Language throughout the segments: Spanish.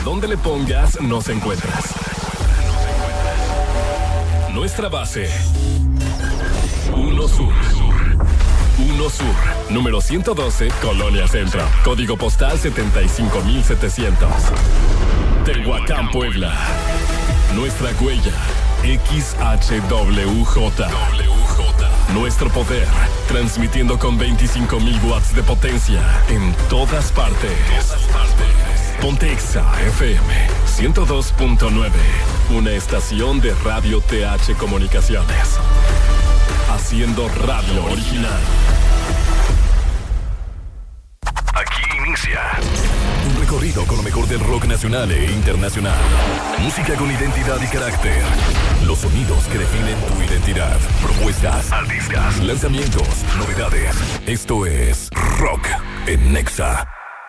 donde le pongas, nos encuentras. Nuestra base, 1 Sur. 1 Sur, número 112, Colonia Centro. Código postal 75700. Tehuacán, Puebla. Nuestra huella, XHWJ. Nuestro poder, transmitiendo con 25,000 watts de potencia en todas partes. Ponte Exa FM 102.9, una estación de Radio TH Comunicaciones. Haciendo radio original. Aquí inicia un recorrido con lo mejor del rock nacional e internacional. Música con identidad y carácter. Los sonidos que definen tu identidad. Propuestas, artistas, lanzamientos, novedades. Esto es Rock en Nexa.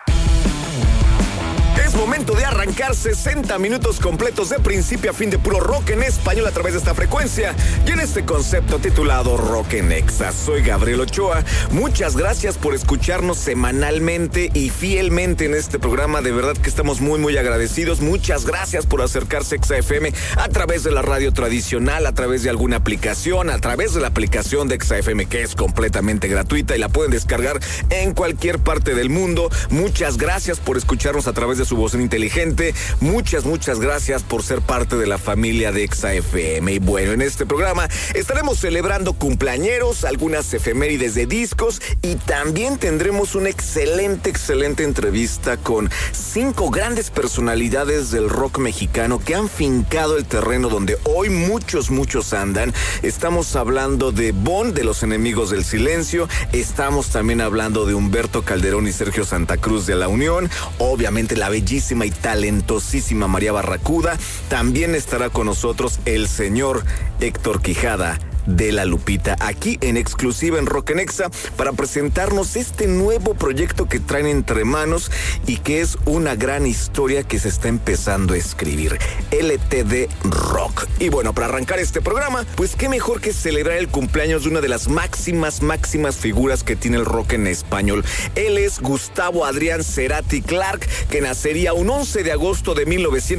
Es momento de arrancar 60 minutos completos de principio a fin de puro rock en español a través de esta frecuencia y en este concepto titulado Rock en Exa. Soy Gabriel Ochoa. Muchas gracias por escucharnos semanalmente y fielmente en este programa. De verdad que estamos muy agradecidos. Muchas gracias por acercarse a Exa FM a través de la radio tradicional, a través de alguna aplicación, a través de la aplicación de Exa FM, que es completamente gratuita y la pueden descargar en cualquier parte del mundo. Muchas gracias por escucharnos a través de su voz inteligente. Muchas gracias por ser parte de la familia de Exa FM. Y bueno, en este programa estaremos celebrando cumpleañeros, algunas efemérides de discos y también tendremos una excelente entrevista con 5 grandes personalidades del rock mexicano que han fincado el terreno donde hoy muchos andan. Estamos hablando de Bon, de Los Enemigos del Silencio. Estamos también hablando de Humberto Calderón y Sergio Santa Cruz de La Unión. Obviamente la bellísima y talentosísima María Barracuda. También estará con nosotros el señor Héctor Quijada de La Lupita, aquí en exclusiva en Rock en Exa, para presentarnos este nuevo proyecto que traen entre manos y que es una gran historia que se está empezando a escribir, LTD Rock. Y bueno, para arrancar este programa, pues qué mejor que celebrar el cumpleaños de una de las máximas figuras que tiene el rock en español. Él es Gustavo Adrián Cerati Clark, que nacería un 11 de agosto de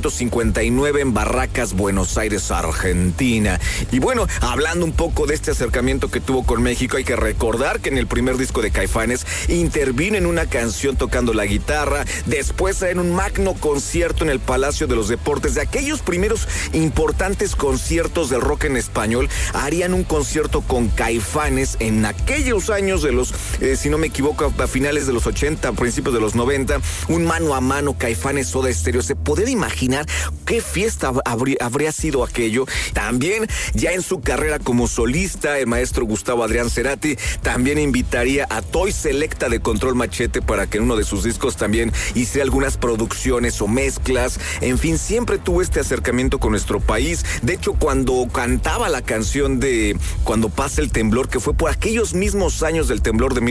1959 en Barracas, Buenos Aires, Argentina. Y bueno, hablando un poco de este acercamiento que tuvo con México, hay que recordar que en el primer disco de Caifanes intervino en una canción tocando la guitarra, después en un magno concierto en el Palacio de los Deportes, de aquellos primeros importantes conciertos del rock en español. Harían un concierto con Caifanes en aquellos años de los, si no me equivoco, a finales de los 80, principios de los 90, un mano a mano Caifanes Soda Stereo. ¿Se puede imaginar qué fiesta habría sido aquello? También ya en su carrera como solista, el maestro Gustavo Adrián Cerati también invitaría a Toy Selecta de Control Machete para que en uno de sus discos también hiciera algunas producciones o mezclas. En fin, siempre tuvo este acercamiento con nuestro país. De hecho, cuando cantaba la canción de Cuando pasa el temblor, que fue por aquellos mismos años del temblor de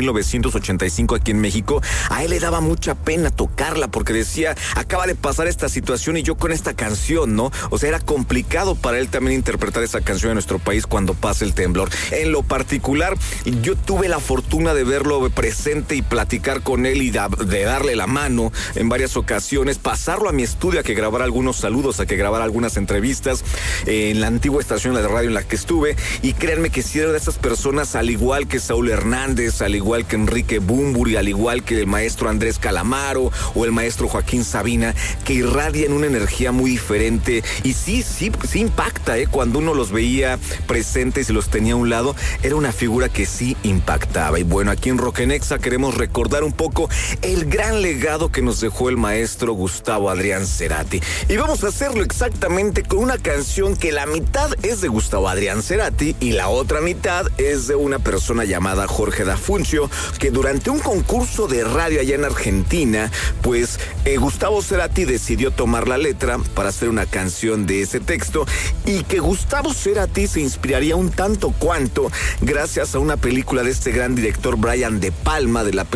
1985 aquí en México, a él le daba mucha pena tocarla porque decía, acaba de pasar esta situación y yo con esta canción, ¿no? O sea, era complicado para él también interpretar esa canción en nuestro país cuando pasa el temblor. En lo particular, yo tuve la fortuna de verlo presente y platicar con él y de darle la mano en varias ocasiones, pasarlo a mi estudio a que grabara algunos saludos, a que grabara algunas entrevistas en la antigua estación de radio en la que estuve, y créanme que si era de esas personas, al igual que Saúl Hernández, al igual que Enrique Bunbury, al igual que el maestro Andrés Calamaro o el maestro Joaquín Sabina, que irradian una energía muy diferente y sí impacta, cuando uno los veía presentes y se los tenía a un lado, era una figura que sí impactaba. Y bueno, aquí en Rock en Exa queremos recordar un poco el gran legado que nos dejó el maestro Gustavo Adrián Cerati. Y vamos a hacerlo exactamente con una canción que la mitad es de Gustavo Adrián Cerati y la otra mitad es de una persona llamada Jorge D'Afuncio, que durante un concurso de radio allá en Argentina, pues Gustavo Cerati decidió tomar la letra para hacer una canción de ese texto, y que Gustavo Cerati se inspiraría un tanto cuanto gracias a una película de este gran director Brian De Palma, de la